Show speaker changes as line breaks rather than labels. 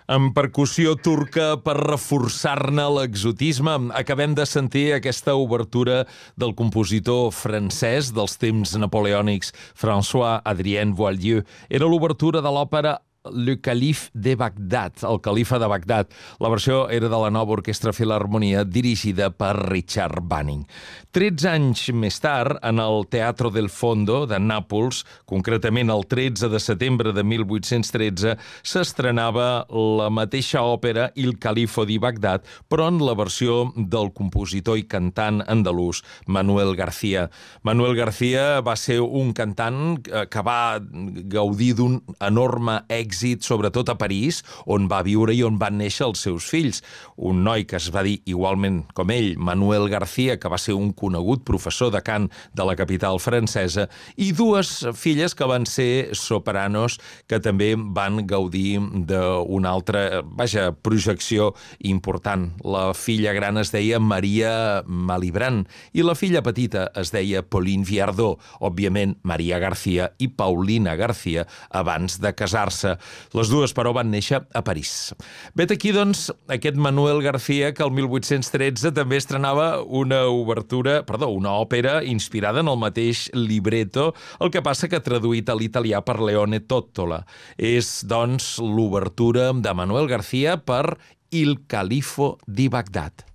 Amb percussió turca per reforçar-ne l'exotisme. Acabem de sentir aquesta obertura del compositor francès dels temps napoleònics François-Adrien Boieldieu. Era l'obertura de l'òpera Le Calife de Bagdad, el califa de Bagdad. La versió era de la nova orquestra filharmonia dirigida per Richard Bunning. 13 anys més tard, en el Teatro del Fondo de Nàpols, concretament el 13 de setembre de 1813, s'estrenava la mateixa òpera Il Califo di Bagdad, però en la versió del compositor i cantant andalús Manuel García. Manuel García va ser un cantant que va gaudir d'un enorme èxit, sobretot a París, on va viure i on van néixer els seus fills. Un noi que es va dir igualment com ell, Manuel García, que va ser un conegut professor de cant de la capital francesa, i dues filles que van ser sopranos, que també van gaudir d'una altra, projecció important. La filla gran es deia Maria Malibran i la filla petita es deia Pauline Viardot, òbviament Maria García i Paulina García abans de casar-se. Les dues, però, van néixer a París. Vet aquí, doncs, aquest Manuel García, que el 1813 també estrenava una òpera inspirada en el mateix libretto, el que passa que traduït a l'italià per Leone Tottola. És, doncs, l'obertura de Manuel García per Il Califo di Bagdad.